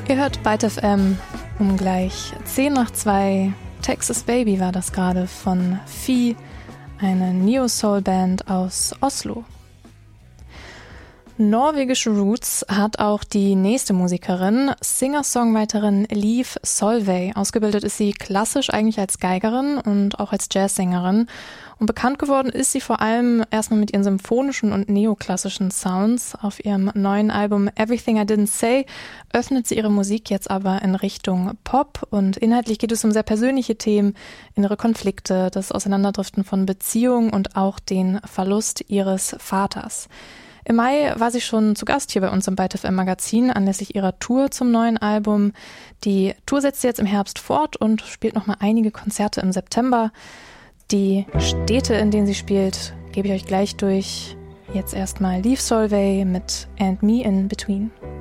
Ihr hört Byte FM um gleich 10 nach 2. Texas Baby war das gerade von Fi, eine Neo-Soul-Band aus Oslo. Norwegische Roots hat auch die nächste Musikerin, Singer-Songwriterin Liv Solveig. Ausgebildet ist sie klassisch eigentlich als Geigerin und auch als Jazzsängerin. Und bekannt geworden ist sie vor allem erstmal mit ihren symphonischen und neoklassischen Sounds. Auf ihrem neuen Album Everything I Didn't Say öffnet sie ihre Musik jetzt aber in Richtung Pop. Und inhaltlich geht es um sehr persönliche Themen, innere Konflikte, das Auseinanderdriften von Beziehungen und auch den Verlust ihres Vaters. Im Mai war sie schon zu Gast hier bei uns im Byte FM Magazin anlässlich ihrer Tour zum neuen Album. Die Tour setzt sie jetzt im Herbst fort und spielt nochmal einige Konzerte im September. Die Städte, in denen sie spielt, gebe ich euch gleich durch. Jetzt erstmal Liv Solveig mit And Me in Between.